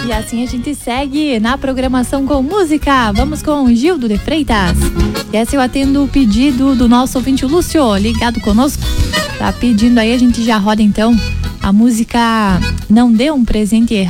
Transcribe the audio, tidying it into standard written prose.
E assim a gente segue na programação com música. Vamos com Gildo de Freitas. E essa eu atendo o pedido do nosso ouvinte Lúcio, ligado conosco. Tá pedindo aí, a gente já roda então a música Não Dê um Presente Errado.